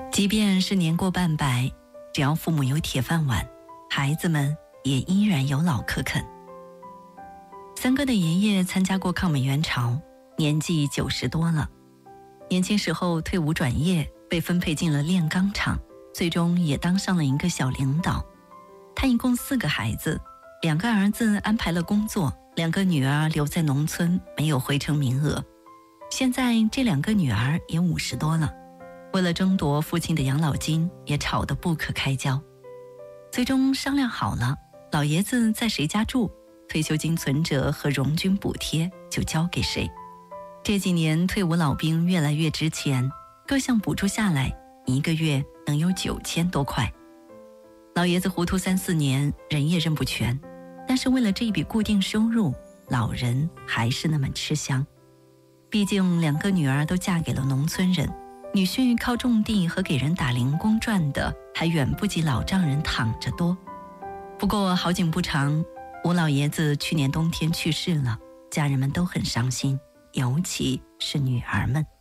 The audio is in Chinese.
即便是年过半百，只要父母有铁饭碗，孩子们也依然有老可啃。三哥的爷爷参加过抗美援朝，年纪90多了。年轻时候退伍转业，被分配进了炼钢厂，最终也当上了一个小领导。他一共4个孩子，2个儿子安排了工作，2个女儿留在农村，没有回城名额。现在这2个女儿也50多了，为了争夺父亲的养老金，也吵得不可开交。最终商量好了，老爷子在谁家住，退休金存折和荣军补贴就交给谁。这几年退伍老兵越来越值钱，各项补助下来，1个月能有9000多块。老爷子糊涂3、4年，人也认不全，但是为了这一笔固定收入，老人还是那么吃香。毕竟2个女儿都嫁给了农村人，女婿靠种地和给人打零工赚的还远不及老丈人躺着多。不过好景不长，吴老爷子去年冬天去世了，家人们都很伤心，尤其是女儿们。